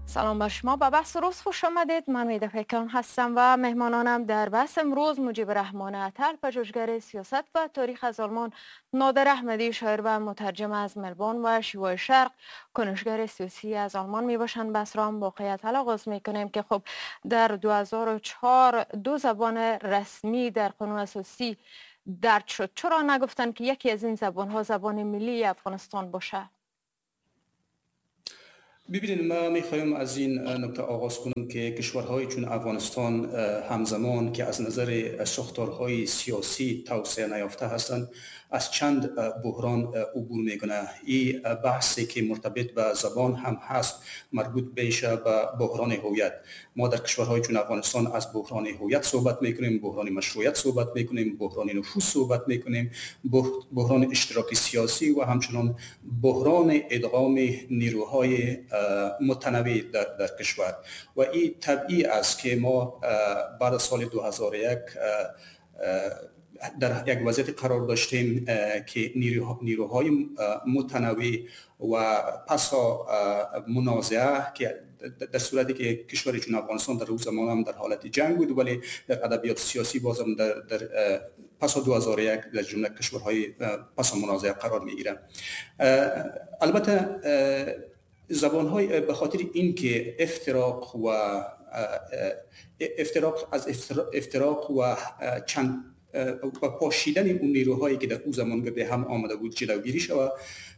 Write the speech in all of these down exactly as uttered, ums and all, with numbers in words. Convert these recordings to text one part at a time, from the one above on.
سلام بر شما. به بحث روز خوش آمدید. من میده فکران هستم و مهمانانم در بحث امروز مجیب رحمان عطل، پژوهشگر سیاست و تاریخ از آلمان، نادر احمدی، شاعر و مترجم از ملبورن و شیوای شرق، کنشگر سیاسی از آلمان می باشند. بحث را هم با قیت آغاز می کنیم که خب در دو هزار و چهار دو زبان رسمی در قانون اساسی درج شد. چرا نگفتن که یکی از این زبان ها زبان ملی افغانستان باشه؟ ببینید، ما میخوایم از این نکته آغاز کنیم که کشورهای چون افغانستان همزمان که از نظر ساختارهای سیاسی توسعه نیافته هستند، از چند بحران عبور میکنه. این بحثی که مرتبط به زبان هم هست مربوط بشه به بحران هویت. ما در کشورهای چون افغانستان از بحران هویت صحبت میکنیم، بحران مشروعیت صحبت میکنیم، بحران نفوذ صحبت میکنیم، بحران اشتراک سیاسی و همچنان بحران ادغام نیروهای متنوع در, در کشور. و این طبیعی است که ما بعد از سال دو هزار و یک در یک وضعیت قرار داشتیم که نیروهای متنوع و پسا منازعه که در صورتی که کشور چون افغانستان در روز زمان هم در حالت جنگ بود، ولی در ادبیات سیاسی بازم در, در پس دو هزار و یک در جمله کشورهای پس منازعه قرار میگیره. البته زبان‌های به خاطر اینکه افتراق و افتراق از افتراق و چند و پاشیدن اون نیروهایی که در اون زمان گرده هم آمده بود جلوگیری شود،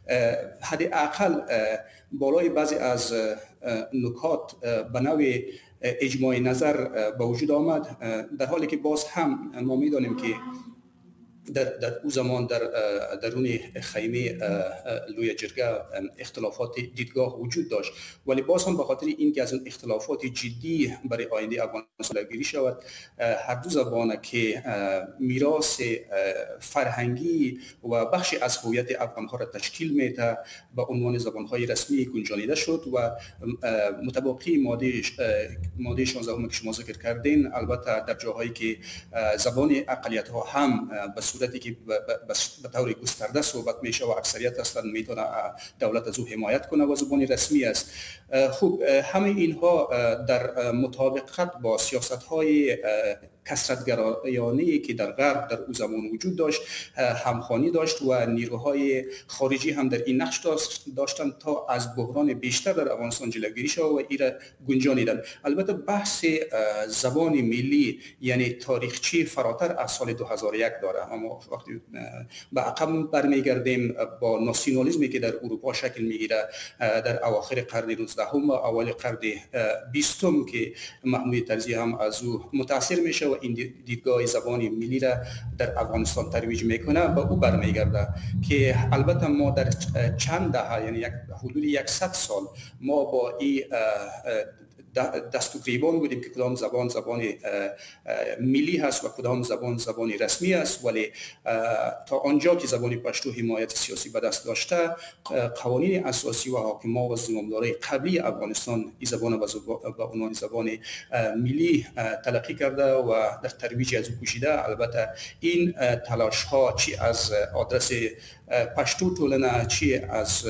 حداقل بالای بعضی از نکات به نوع اجماع نظر به وجود آمد، در حالی که باز هم ما می‌دانیم که در در او زمان در درون خیمه لوی جرگه اختلافات دیدگاه وجود داشت، ولی باز هم به خاطر اینکه از این اختلافات جدی برای آینده افغانستان گیری شود، هر دو زبان که میراث فرهنگی و بخشی از هویت افغان‌ها را تشکیل میده به عنوان زبان‌های رسمی گنجانیده شد و مطابقی ماده ماده شانزده که شما ذکر کردین، البته در جاهایی که زبان اقلیت‌ها هم به صورتی که به طور گسترده صحبت میشه و اکثریت هستند میتونه دولت از او حمایت کنه و زبان رسمی است. خوب، همه اینها در مطابقت با سیاست‌های کثرت‌گرایانه‌ای که در غرب در او زمان وجود داشت همخوانی داشت و نیروهای خارجی هم در این نقش داشتند تا از بحران بیشتر در افغانستان جلوگیری شود و این را گنجانیدن. البته بحث زبان ملی یعنی تاریخچه فراتر از سال دو هزار و یک داره. اما وقتی به عقب برمیگردیم با ناسیونالیسمی که در اروپا شکل میگیره در اواخر قرن نوزدهم و اوایل قرن بیستم که محمود طرزی هم از او متاثر میشه و این دیدگاه زبان ملی را در افغانستان ترویج میکنه، به او برمیگرده که البته ما در چند دهه یعنی یک حدود صد سال ما با این دست و گریبان بودیم که کدام زبان زبان ملی هست و کدام زبان زبان رسمی است، ولی تا آنجا که زبان پشتو حمایت سیاسی به دست داشته، قوانین اساسی و حاکمان و زمامدارای قبلی افغانستان این زبان به عنوان زبان ملی تلقی کرده و در ترویج از او کوشیده. البته این تلاش ها چی از آدرس پشتو طولنه، چی از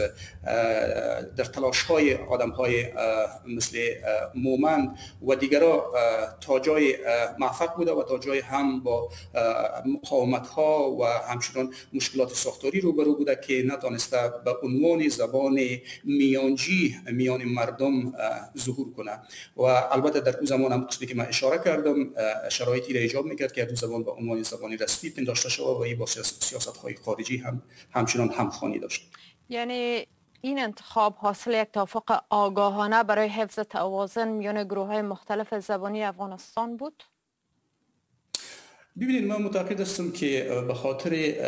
در تلاش های آدم های مثل مومند و دیگرها تا جای موفق بوده و تا جای هم با مقاومت ها و همچنان مشکلات ساختاری روبرو بوده که نتونسته به عنوان زبان میانجی میان مردم ظهور کنه. و البته در اون زمان هم قسمی که من اشاره کردم شرایطی را ایجاب میکرد که دو زبان به عنوان زبان رسمی پنداشته شود و این با سیاست های خارجی هم همچنان همخوانی داشت. یعنی این انتخاب حاصل یک توافق آگاهانه برای حفظ توازن میان گروه‌های مختلف زبانی افغانستان بود؟ ببینید، من معتقد هستم که به خاطر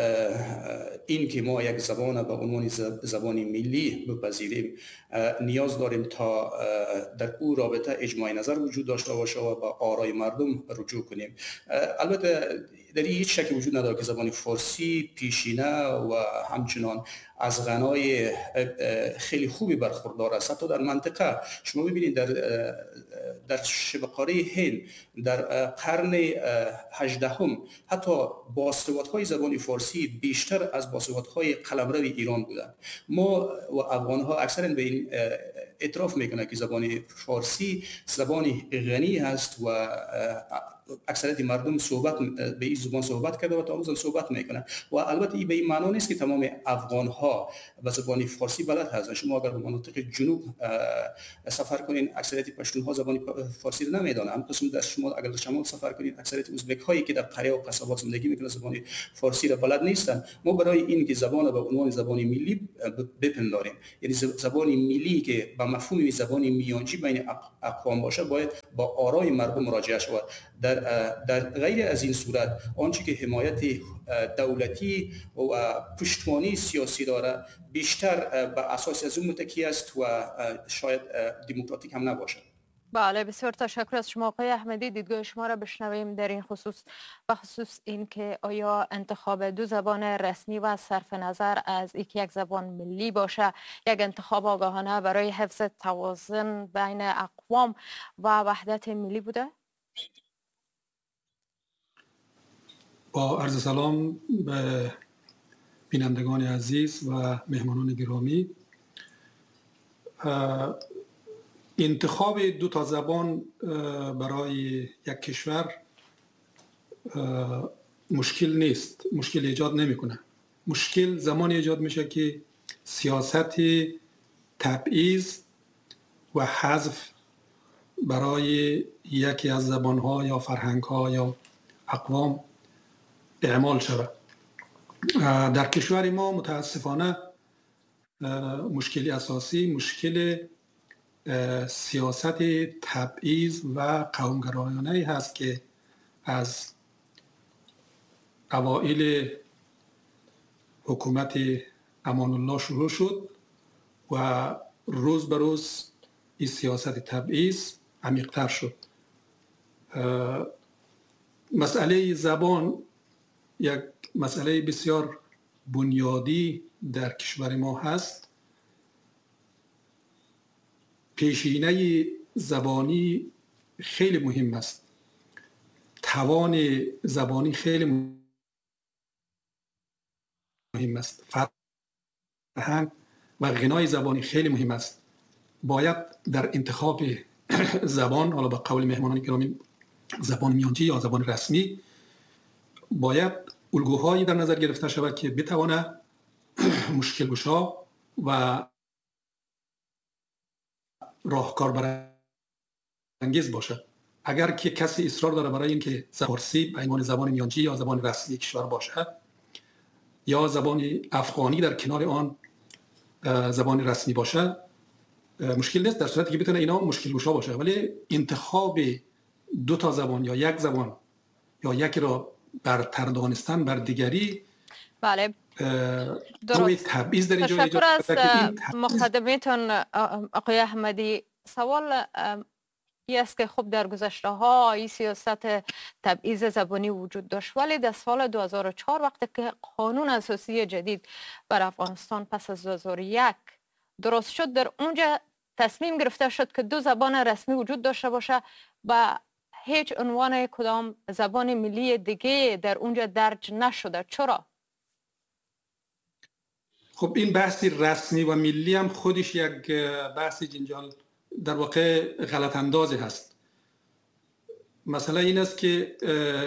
این که ما یک زبان به عنوان زبان ملی بپذیریم، نیاز داریم تا در او رابطه اجماع نظر وجود داشته باشه و به آرای مردم رجوع کنیم. البته در این هیچ شکی وجود نداره که زبان فارسی پیشینه و همچنان از غنای خیلی خوبی برخوردار است. حتی در منطقه شما ببینید در در شبه قاره هند در قرن هجدهم حتی باسوادهای زبان فارسی بیشتر از باسوادهای قلمرو ایران بودند. ما و افغانها اکثرا به این اعتراف میکنه که زبان فارسی زبانی غنی هست و اکثریت مردم صحبت به این زبان صحبت کرده و تا امروز صحبت میکنه و البته این به این معنی نیست که تمام افغان ها به زبان فارسی بلد هستند. شما اگر به مناطق جنوب سفر کنین اکثریت پشتون ها زبان فارسی رو نمیدونن. هم قسم در شما اگر در شمال سفر کنین اکثریت ازبک هایی که در قریه و قصبات زندگی میکنن زبان فارسی رو بلد نیستن. ما برای این که زبان به عنوان زبان ملی بپنداریم، یعنی زبان ملی که به مفهوم زبان میانجی بین اقوام باشه، باید با آرای مردم مراجعه شود. در در غیر از این صورت آنچه که حمایت دولتی و پشتوانه سیاسی داره بیشتر به اساس از اون متکی است و شاید دموکراتیک هم نباشه. بله، بسیار تشکر از شما آقای احمدی. دیدگاه شما را بشنویم در این خصوص، و خصوص این که آیا انتخاب دو زبان رسمی و صرف نظر از اینکه یک زبان ملی باشه یک انتخاب آگاهانه برای حفظ توازن بین اقوام و وحدت ملی بوده؟ با عرض سلام به بینندگان عزیز و مهمانان گرامی، انتخاب دو تا زبان برای یک کشور مشکل نیست، مشکل ایجاد نمیکنه. مشکل زمانی ایجاد میشه که سیاست تبعیض و حذف برای یکی از زبانها یا فرهنگها یا اقوام اعمال شود. در کشور ما متاسفانه مشکلی اساسی مشکل سیاست تبعیض و قومگرایانه هست که از اوایل حکومت امان الله شروع شد و روز به روز این سیاست تبعیض عمیق‌تر شد. مسئله زبان یک مسئله بسیار بنیادی در کشور ما هست. پیشینه زبانی خیلی مهم است. توان زبانی خیلی مهم است. فرهنگ و غنای زبانی خیلی مهم است. باید در انتخاب زبان، حالا با قول مهمانان گرامی زبان میانجی یا زبان رسمی، باید الگوهایی در نظر گرفته شود که بتوانه مشکل گشا و راهکار برانگیز باشد. اگر که کسی اصرار داره برای اینکه فارسی به عنوان زبان میانجی یا زبان رسمی کشور باشد یا زبان افغانی در کنار آن زبان رسمی باشد، مشکل نیست، در صورتی که بتونه اینا مشکل گشا باشه. ولی انتخاب دو تا زبان یا یک زبان یا یکی را برتر دانستن بر دیگری، بله درست. تبعیض در اینجا تشکر از مقدمتون آقای احمدی. سوال این است که خب در گذشته ها این سیاست تبعیض زبانی وجود داشت، ولی در سال دو هزار و چهار وقتی که قانون اساسی جدید بر افغانستان پس از دو هزار و یک درست شد، در اونجا تصمیم گرفته شد که دو زبان رسمی وجود داشته باشه و هیچ عنوان کدام زبان ملی دیگه در اونجا درج نشده. چرا؟ خب این بحثی رسمی و ملی هم خودش یک بحث جنجال، در واقع غلط اندازی هست. مثلا این است که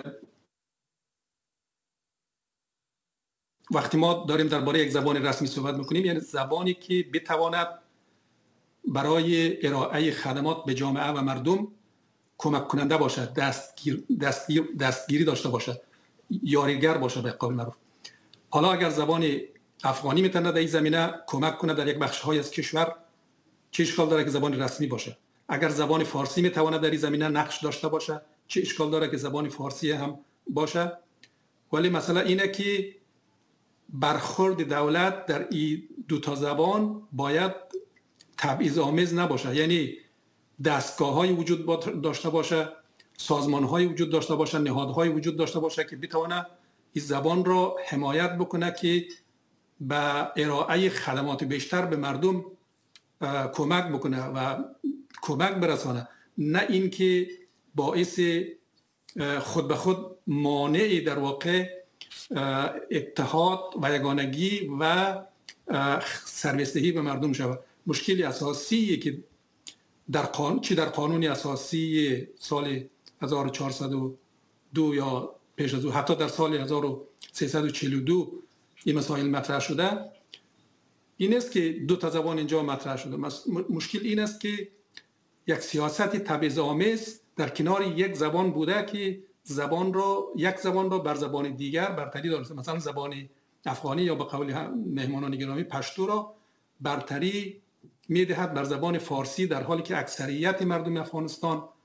وقتی ما داریم درباره یک زبان رسمی صحبت میکنیم، یعنی زبانی که بتواند برای ارائه خدمات به جامعه و مردم کمک کننده باشد، دستگیر، دستگیر، دستگیری داشته باشد، یاریگر باشد به قول معروف. حالا اگر زبان افغانی میتونه در این زمینه کمک کنه در یک بخش‌های از کشور، چه اشکال داره که زبان رسمی باشه؟ اگر زبان فارسی میتونه در این زمینه نقش داشته باشه، چه اشکال داره که زبان فارسی هم باشه؟ ولی مثلا اینه که برخورد دولت در این دو تا زبان باید تبعیض آمیز نباشه، یعنی دستگاه‌های وجود داشته باشه، سازمان‌های وجود داشته باشه، نهادهای وجود داشته باشه که بتونه این زبان را حمایت بکنه که به ارائه خدمات بیشتر به مردم کمک بکنه و کمک برسانه، نه اینکه باعث خود به خود مانع در واقع اتحاد و یگانگی و سرویسدهی به مردم شود. مشکل اساسی که در قانون چی در قانون اساسی سال هزار و چهارصد و دو یا پیش از او حتی در سال هزار و سیصد و چهل و دو این مسائل مطرح شده، این است که دو تا زبان اینجا مطرح شده. مشکل این است که یک سیاست تبعیض‌آمیز در کنار یک زبان بوده که زبان را یک زبان را بر زبان دیگر برتری داره. مثلا زبان افغانی یا به قول مهمانان گرامی پشتو را برتری میدهد بر زبان فارسی، در حالی که اکثریت مردم افغانستان